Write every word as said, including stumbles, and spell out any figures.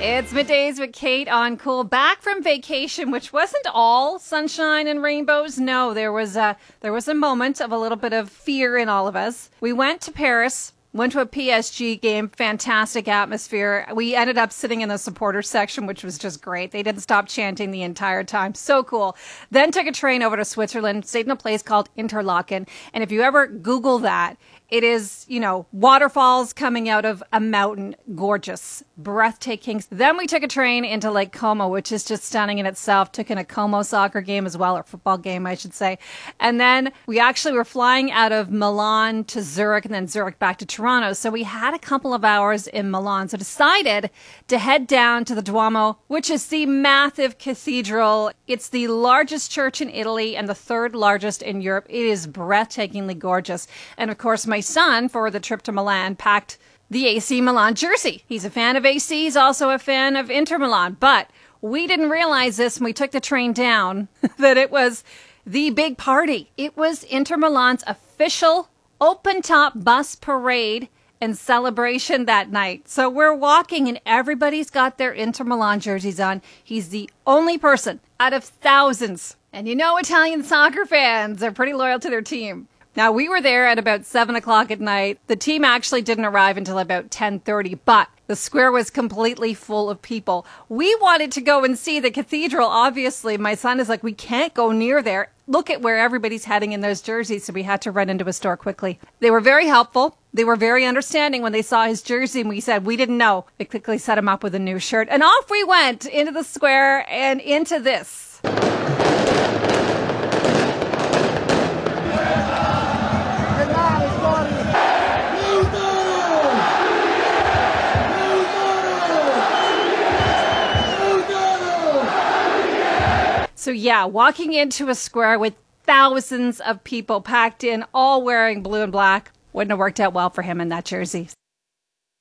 It's Middays with Kate on Cool. Back from vacation, which wasn't all sunshine and rainbows. No, there was a, there was a moment of a little bit of fear in all of us. We went to Paris, went to a P S G game, fantastic atmosphere. We ended up sitting in the supporter section, which was just great. They didn't stop chanting the entire time. So cool. Then took a train over to Switzerland, stayed in a place called Interlaken. And if you ever Google that, it is, you know, waterfalls coming out of a mountain. Gorgeous. Breathtaking. Then we took a train into Lake Como, which is just stunning in itself. Took in a Como soccer game as well, or football game, I should say. And then we actually were flying out of Milan to Zurich and then Zurich back to Toronto. So we had a couple of hours in Milan. So decided to head down to the Duomo, which is the massive cathedral. It's the largest church in Italy and the third largest in Europe. It is breathtakingly gorgeous. And of course, my son, for the trip to Milan, packed the A C Milan jersey. He's a fan of A C. He's also a fan of Inter Milan. But we didn't realize this when we took the train down, that it was the big party. It was Inter Milan's official open-top bus parade and celebration that night. So we're walking and everybody's got their Inter Milan jerseys on. He's the only person out of thousands. And you know, Italian soccer fans are pretty loyal to their team. Now, we were there at about seven o'clock at night. The team actually didn't arrive until about ten thirty, but the square was completely full of people. We wanted to go and see the cathedral. Obviously, my son is like, we can't go near there. Look at where everybody's heading in those jerseys, so we had to run into a store quickly. They were very helpful. They were very understanding when they saw his jersey, and we said, we didn't know. They quickly set him up with a new shirt, and off we went into the square and into this. So yeah, walking into a square with thousands of people packed in, all wearing blue and black, wouldn't have worked out well for him in that jersey.